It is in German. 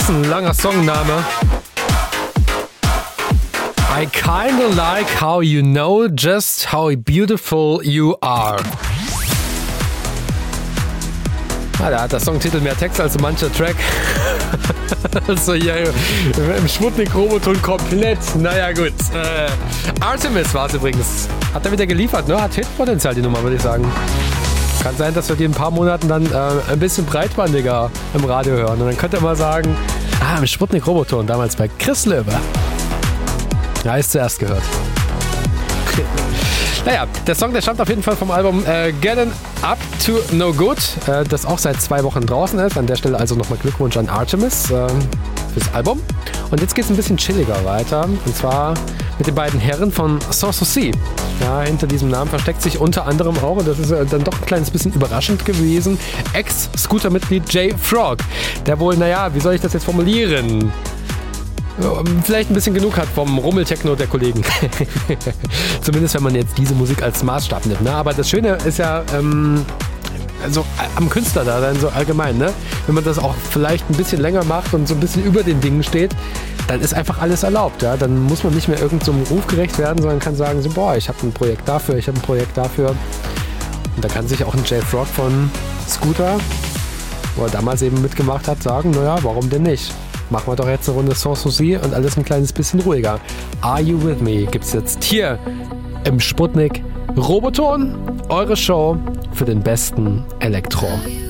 ist ein langer Songname. I kinda like how you know just how beautiful you are. Da hat der Songtitel mehr Text als so mancher Track. Also hier im Sputnik-Roboton komplett. Naja gut. Artemis war es übrigens. Hat er wieder geliefert, ne? Hat Hitpotenzial die Nummer, würde ich sagen. Kann sein, dass wir die in ein paar Monaten dann ein bisschen breitbandiger im Radio hören. Und dann könnt ihr mal sagen, im Sputnik-Roboton, damals bei Chris Löwe. Ja, ist zuerst gehört. Naja, der Song, der stammt auf jeden Fall vom Album Getting Up to No Good, das auch seit 2 Wochen draußen ist. An der Stelle also nochmal Glückwunsch an Artemis fürs Album. Und jetzt geht es ein bisschen chilliger weiter. Und zwar mit den beiden Herren von Sans Souci. Ja, hinter diesem Namen versteckt sich unter anderem auch, und das ist dann doch ein kleines bisschen überraschend gewesen, Ex-Scooter-Mitglied Jay Frog. Der wohl, wie soll ich das jetzt formulieren? Vielleicht ein bisschen genug hat vom Rummeltechno der Kollegen. Zumindest wenn man jetzt diese Musik als Maßstab nimmt. Ne? Aber das Schöne ist ja also am Künstler da dann so allgemein. Ne? Wenn man das auch vielleicht ein bisschen länger macht und so ein bisschen über den Dingen steht, dann ist einfach alles erlaubt. Ja? Dann muss man nicht mehr irgendeinem Ruf gerecht werden, sondern kann sagen, so, ich habe ein Projekt dafür, ich habe ein Projekt dafür. Und da kann sich auch ein Jay Frog von Scooter, wo er damals eben mitgemacht hat, sagen, warum denn nicht? Machen wir doch jetzt eine Runde Sans Souci und alles ein kleines bisschen ruhiger. Are You With Me gibt's jetzt hier im Sputnik Roboton, eure Show für den besten Elektro.